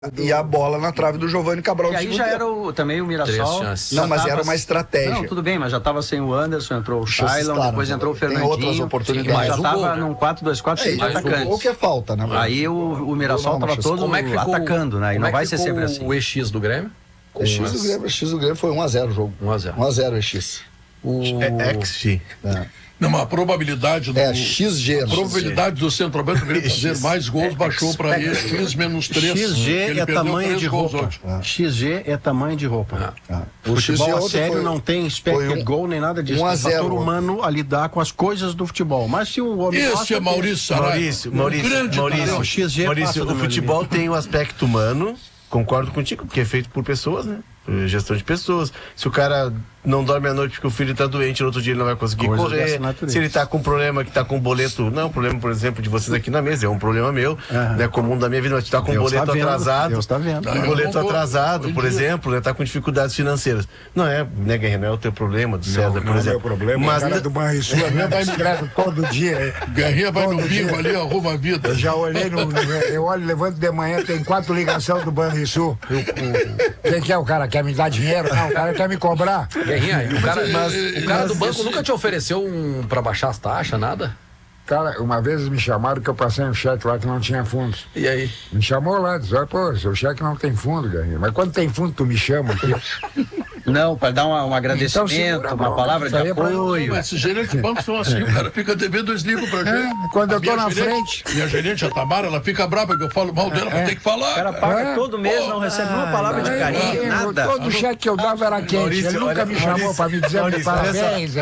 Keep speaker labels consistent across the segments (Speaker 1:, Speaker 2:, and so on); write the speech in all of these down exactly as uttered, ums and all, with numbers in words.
Speaker 1: E a bola na trave do Giovani Cabral.
Speaker 2: E aí já era o, também o Mirassol.
Speaker 1: Não, mas
Speaker 2: tava,
Speaker 1: era uma estratégia.
Speaker 2: Não, tudo bem, mas já estava sem o Anderson, entrou o Shailon,
Speaker 1: claro,
Speaker 2: depois entrou o Fernandinho.
Speaker 1: Tem outras oportunidades.
Speaker 2: Mas já
Speaker 1: um
Speaker 2: estava
Speaker 1: né?
Speaker 2: num quatro dois quatro
Speaker 1: é,
Speaker 2: cheio de atacantes.
Speaker 1: O que é falta, né?
Speaker 2: Aí o, o Mirassol estava todo
Speaker 3: como é que ficou,
Speaker 2: atacando, né? E não
Speaker 3: é
Speaker 2: vai ser sempre assim.
Speaker 3: O E X do Grêmio?
Speaker 1: O X do Grêmio, o X do Grêmio foi um a zero o jogo.
Speaker 3: um a zero.
Speaker 1: um a zero o X.
Speaker 3: O...
Speaker 4: É X G.
Speaker 1: É.
Speaker 4: Não, a probabilidade do...
Speaker 1: É, X G.
Speaker 4: A probabilidade do centroavante fazer mais gols baixou para ele, X menos três.
Speaker 5: X G é tamanho de roupa. Ah. X G é tamanho de roupa. Ah. O futebol a sério foi, não tem expected um, goal nem nada disso.
Speaker 1: um a
Speaker 5: é
Speaker 1: zero,
Speaker 5: fator humano a lidar com as coisas do futebol. Mas se o homem
Speaker 4: Esse
Speaker 5: gosta,
Speaker 4: é Maurício Saraiva.
Speaker 6: Maurício, Maurício,
Speaker 4: um
Speaker 6: Maurício,
Speaker 5: o X G
Speaker 6: Maurício, o futebol tem um aspecto humano, concordo contigo, porque é feito por pessoas, né? Gestão de pessoas. Se o cara não dorme à noite porque o filho está doente, no outro dia ele não vai conseguir Coisa correr. Se ele está com um problema que está com um boleto, não é um problema, por exemplo, de vocês aqui na mesa, é um problema meu, uhum. né, comum da minha vida, mas está com um
Speaker 5: Deus
Speaker 6: boleto
Speaker 5: tá vendo,
Speaker 6: atrasado.
Speaker 5: Deus tá vendo.
Speaker 6: Um boleto
Speaker 4: vou,
Speaker 6: atrasado,
Speaker 4: vou,
Speaker 6: por exemplo, está né, com dificuldades financeiras. Não é, né, Guerreiro, não é o teu problema, do César, por
Speaker 7: não
Speaker 6: exemplo.
Speaker 7: Não é o problema,
Speaker 6: mas
Speaker 7: o cara do Banrisul é mesmo escreve todo dia.
Speaker 4: Guerrinha vai
Speaker 7: todo
Speaker 4: no bingo
Speaker 7: dia.
Speaker 4: ali, arruma a vida.
Speaker 7: Eu já olhei, no, no, eu olho, levanto de manhã, tem quatro ligações do Banrisul. Quem que é o cara? Quer me dar dinheiro? Não, o cara quer me cobrar.
Speaker 3: Guerrinha, o cara, mas, o cara
Speaker 4: mas
Speaker 3: do banco
Speaker 4: esse...
Speaker 3: nunca te ofereceu um pra baixar as taxas, nada?
Speaker 7: Cara, uma vez me chamaram que eu passei um cheque lá que não tinha fundos.
Speaker 3: E aí?
Speaker 7: Me chamou lá, disse, pô, seu cheque não tem fundo, Guerrinha. Mas quando tem fundo, tu me chama aqui.
Speaker 2: Não, para dar uma, um agradecimento,
Speaker 7: então,
Speaker 2: uma palavra de apoio.
Speaker 4: Mas esses gerentes de banco são assim, o cara fica devendo dois livros pra gente.
Speaker 7: É, quando
Speaker 4: a
Speaker 7: eu tô na
Speaker 4: gerente,
Speaker 7: frente.
Speaker 4: Minha gerente, a Tamara, ela fica brava que eu falo mal dela, é. mas tem que falar.
Speaker 2: O cara paga
Speaker 7: É.
Speaker 2: todo mês, não recebe uma palavra de carinho,
Speaker 7: É,
Speaker 2: nada.
Speaker 7: Todo o cheque que eu dava era quente.
Speaker 6: Maurício,
Speaker 7: Ele nunca
Speaker 6: olha,
Speaker 7: me chamou
Speaker 6: Maurício,
Speaker 7: para me dizer
Speaker 6: Maurício,
Speaker 7: parabéns.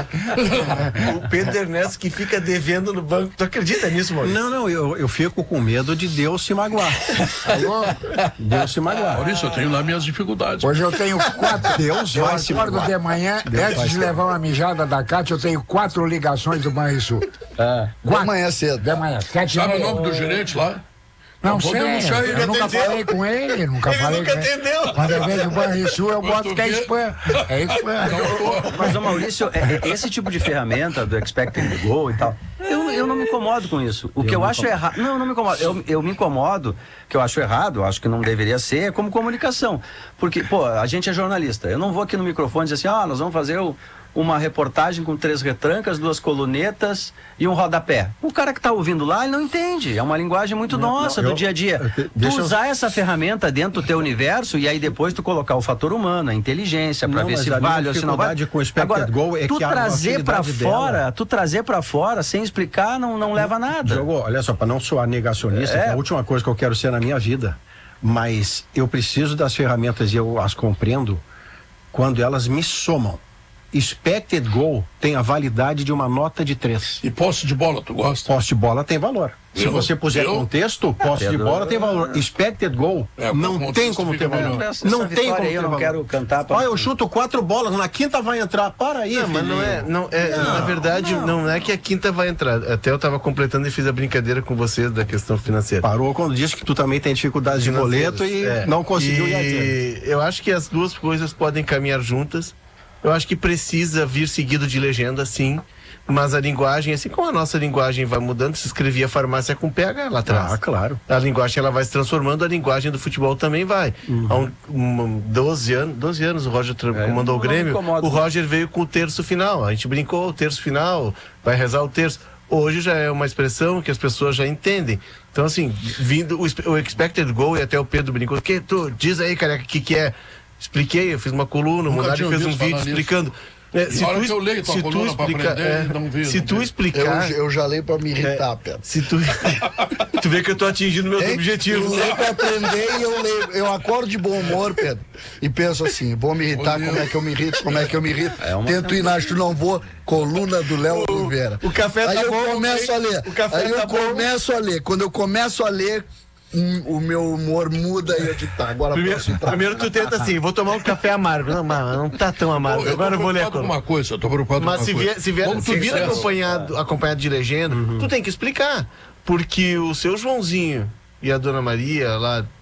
Speaker 6: O Pedro Ernesto que fica devendo no banco. Tu acredita nisso, Maurício?
Speaker 5: Não, não, eu, eu fico com medo de Deus se magoar.
Speaker 7: Alô?
Speaker 5: Deus se magoar.
Speaker 4: Maurício, eu tenho lá minhas dificuldades.
Speaker 7: Hoje eu tenho quatro.
Speaker 5: Deus
Speaker 7: eu
Speaker 5: vai se
Speaker 7: acordo
Speaker 5: magoar.
Speaker 7: de manhã,
Speaker 5: Deus vai
Speaker 7: antes de
Speaker 5: se
Speaker 7: levar uma mijada da Cátia, eu tenho quatro ligações do Banrisul.
Speaker 2: É.
Speaker 1: De manhã cedo.
Speaker 7: De manhã, sete e
Speaker 4: Sabe o
Speaker 7: meia.
Speaker 4: nome do gerente lá?
Speaker 7: Não
Speaker 4: Eu vou
Speaker 7: sei,
Speaker 4: denunciar ele,
Speaker 7: eu nunca
Speaker 6: atendeu.
Speaker 7: falei com ele, nunca
Speaker 6: Ele
Speaker 7: falei
Speaker 6: nunca
Speaker 7: com ele.
Speaker 6: atendeu.
Speaker 7: Quando eu vejo o Banrisul, eu
Speaker 4: Mas
Speaker 7: boto
Speaker 4: tu
Speaker 7: que é
Speaker 4: vê-
Speaker 7: spam. É spam.
Speaker 2: Mas, ô Maurício, é- é esse tipo de ferramenta do expected goal e tal, eu, eu não me incomodo com isso. O que eu acho errado... Não, eu não me incomodo. Eu, eu me incomodo, que eu acho errado, eu acho que não deveria ser, é como comunicação. Porque, pô, a gente é jornalista. Eu não vou aqui no microfone dizer assim, ah, nós vamos fazer o... uma reportagem com três retrancas, duas colunetas e um rodapé. O cara que está ouvindo lá, ele não entende. É uma linguagem muito não, nossa, não, do eu, dia a dia. Eu, tu usar eu... essa ferramenta dentro do teu universo e aí depois tu colocar o fator humano, a inteligência, para ver se vale ou se não vale.
Speaker 5: Com o
Speaker 2: Agora,
Speaker 5: goal é
Speaker 2: tu
Speaker 5: que
Speaker 2: trazer para fora,
Speaker 5: dela.
Speaker 2: tu trazer para fora sem explicar não, não leva a nada.
Speaker 5: Diogo, olha só, para não soar negacionista, é. que é a última coisa que eu quero ser na minha vida, mas eu preciso das ferramentas e eu as compreendo quando elas me somam. Expected goal tem a validade de uma nota de três.
Speaker 4: E posse de bola, tu gosta?
Speaker 5: Posse de bola tem valor. Se
Speaker 4: Eu,
Speaker 5: você puser
Speaker 4: eu,
Speaker 5: contexto, posse
Speaker 2: é,
Speaker 5: de bola
Speaker 2: eu,
Speaker 5: tem valor. Expected goal
Speaker 4: é,
Speaker 5: não tem como ter valor.
Speaker 2: Essa,
Speaker 5: não
Speaker 2: essa
Speaker 5: tem como
Speaker 2: aí
Speaker 5: ter
Speaker 2: eu não
Speaker 5: valor.
Speaker 2: quero cantar. Pra...
Speaker 5: Olha, eu chuto quatro bolas, na quinta vai entrar. Para aí,
Speaker 6: Não, mas não é, não é não, na verdade, não. não é que a quinta vai entrar. Até eu estava completando e fiz a brincadeira com vocês da questão financeira.
Speaker 5: Parou quando disse que tu também tem dificuldades de boleto e
Speaker 6: é.
Speaker 5: não conseguiu
Speaker 6: e
Speaker 5: ir adiante.
Speaker 6: Eu acho que as duas coisas podem caminhar juntas. Eu acho que precisa vir seguido de legenda, sim. Mas a linguagem, assim como a nossa linguagem vai mudando, se escrevia farmácia com P H lá atrás.
Speaker 5: Ah, claro.
Speaker 6: A linguagem ela vai se transformando, a linguagem do futebol também vai. Uhum. Há um, um, doze anos, doze anos o Roger é, comandou o Grêmio. O Roger veio com o terço final. A gente brincou, o terço final, vai rezar o terço. Hoje já é uma expressão que as pessoas já entendem. Então, assim, vindo o, o expected goal, e até o Pedro brincou, que tu diz aí, careca, o que, que é? Expliquei, eu fiz uma coluna, o Monari fez um vídeo explicando. É, se tu,
Speaker 4: que eu leio tua
Speaker 6: se
Speaker 4: coluna
Speaker 6: tu
Speaker 4: pra
Speaker 6: explica,
Speaker 4: aprender,
Speaker 6: é,
Speaker 4: não vi,
Speaker 6: se
Speaker 4: não
Speaker 6: tu
Speaker 4: vi.
Speaker 6: explicar...
Speaker 1: Eu, eu já leio pra me irritar,
Speaker 6: é,
Speaker 1: Pedro.
Speaker 6: Se tu... tu vê que eu tô atingindo meus
Speaker 1: Hein?
Speaker 6: objetivos.
Speaker 1: Eu leio pra aprender e eu leio. Eu acordo de bom humor, Pedro, e penso assim, vou me irritar, como é que eu me irrito, como é que eu me irrito. É uma... Tento ir na acho não vou, coluna do Léo Oliveira.
Speaker 6: O café tá
Speaker 1: Aí eu
Speaker 6: bom,
Speaker 1: começo
Speaker 6: hein?
Speaker 1: a ler.
Speaker 6: O café
Speaker 1: Aí
Speaker 6: tá
Speaker 1: eu
Speaker 6: bom.
Speaker 1: começo a ler. Quando eu começo a ler, hum, o meu humor muda e eu digo, tá, agora
Speaker 6: Primeiro,
Speaker 1: posso entrar.
Speaker 6: primeiro tu tenta assim, vou tomar um café amargo. Não, mas não tá tão amargo.
Speaker 4: Eu
Speaker 6: Agora eu vou ler a
Speaker 4: tô preocupado com
Speaker 6: coluna.
Speaker 4: uma coisa, eu tô preocupado
Speaker 6: Mas
Speaker 4: com uma
Speaker 6: se
Speaker 4: coisa.
Speaker 6: vier, se vier,
Speaker 4: Como
Speaker 6: se
Speaker 4: tem
Speaker 6: vir
Speaker 4: sucesso?
Speaker 6: acompanhado, acompanhado de legenda,
Speaker 5: Uhum.
Speaker 6: tu tem que explicar. Porque o seu Joãozinho e a Dona Maria lá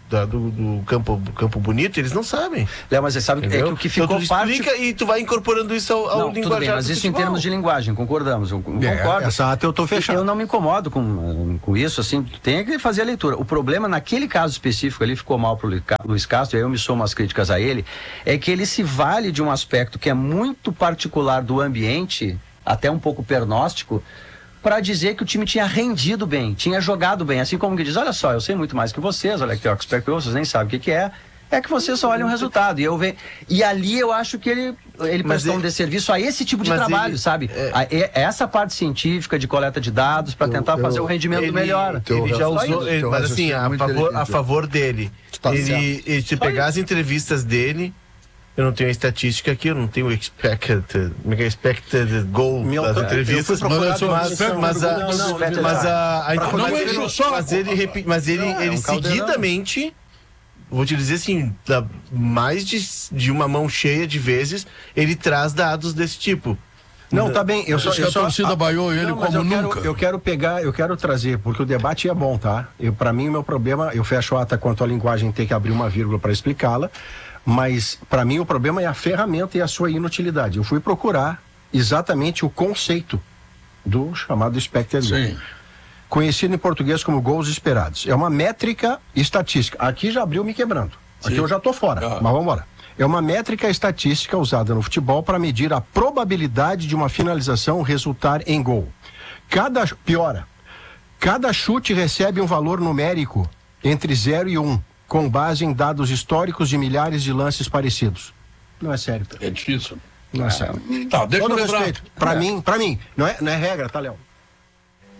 Speaker 6: da- do, do campo, campo bonito, eles não sabem.
Speaker 2: Léo, mas você sabe que, é que o que ficou
Speaker 6: então, tu
Speaker 2: parte...
Speaker 6: explica e tu vai incorporando isso ao, ao
Speaker 2: Não, tudo
Speaker 6: linguajar
Speaker 2: bem, mas
Speaker 6: do
Speaker 2: isso em
Speaker 6: futebol.
Speaker 2: termos de linguagem, concordamos, eu concordo.
Speaker 5: É, essa ata eu tô fechado.
Speaker 2: Eu não me incomodo com, com isso, assim, tem que fazer a leitura. O problema, naquele caso específico ali, ficou mal pro Luiz Castro, e aí eu me somo as críticas a ele, é que ele se vale de um aspecto que é muito particular do ambiente, até um pouco pernóstico, para dizer que o time tinha rendido bem, tinha jogado bem, assim como que diz, olha só, eu sei muito mais que vocês, olha que o expert, vocês nem sabem o que que é, é que vocês só olham o resultado, e eu ve... e ali eu acho que ele, ele
Speaker 6: Mas
Speaker 2: prestou
Speaker 6: ele-
Speaker 2: um desserviço a esse tipo de
Speaker 6: mas
Speaker 2: trabalho,
Speaker 6: ele-
Speaker 2: sabe?
Speaker 6: é-
Speaker 2: A- e- essa parte científica de coleta de dados para tentar
Speaker 1: eu-
Speaker 2: fazer o rendimento
Speaker 6: Ele,
Speaker 2: melhor.
Speaker 1: Teu
Speaker 6: ele já
Speaker 1: raciocínio-
Speaker 6: usou, ele-
Speaker 1: teu
Speaker 6: mas assim,
Speaker 1: raciocínio é
Speaker 6: a
Speaker 1: muito
Speaker 6: favor, a
Speaker 1: inteligente.
Speaker 6: favor dele,
Speaker 1: Tá
Speaker 6: ele,
Speaker 1: certo.
Speaker 6: ele, se pegar as entrevistas dele, eu não tenho a estatística aqui, eu não tenho o expected, como é que é? Expected goal
Speaker 5: Meu,
Speaker 6: das
Speaker 5: eu
Speaker 6: entrevistas,
Speaker 5: fui procurar
Speaker 6: mas,
Speaker 5: do-
Speaker 6: mas,
Speaker 5: do-
Speaker 6: mas a,
Speaker 2: Não, não,
Speaker 6: mas a, a
Speaker 4: Não
Speaker 6: mas
Speaker 4: enche
Speaker 6: ele-
Speaker 4: o saco.
Speaker 6: mas ele, repi- mas ele,
Speaker 2: Não, é
Speaker 6: ele
Speaker 2: um caldeirão.
Speaker 6: seguidamente, vou te dizer assim, da- mais de, de uma mão cheia de vezes, ele traz dados desse tipo.
Speaker 5: Não, tá bem. Eu só,
Speaker 4: Acho que
Speaker 5: eu
Speaker 4: a
Speaker 5: só,
Speaker 4: torcida baiou ele
Speaker 5: Não, mas
Speaker 4: como
Speaker 5: eu quero,
Speaker 4: nunca.
Speaker 5: eu quero pegar, eu quero trazer, porque o debate é bom, tá? Eu, para mim, o meu problema, eu fecho a ata quanto à linguagem, ter que abrir uma vírgula para explicá-la, mas para mim o problema é a ferramenta e a sua inutilidade. Eu fui procurar exatamente o conceito do chamado expected goal,
Speaker 4: Sim.
Speaker 5: conhecido em português como gols esperados. É uma métrica estatística. Aqui já abriu me quebrando. Aqui
Speaker 4: Sim.
Speaker 5: eu já tô fora,
Speaker 4: Ah.
Speaker 5: mas vamos embora. É uma métrica estatística usada no futebol para medir a probabilidade de uma finalização resultar em gol. Cada piora. Cada chute recebe um valor numérico entre zero e um, com base em dados históricos de milhares de lances parecidos. Não é sério.
Speaker 4: É difícil.
Speaker 5: Não é sério.
Speaker 4: Tá, deixa
Speaker 5: Todo
Speaker 4: eu lembrar.
Speaker 5: respeito. Para mim, para mim, não é, não é regra, tá, Léo?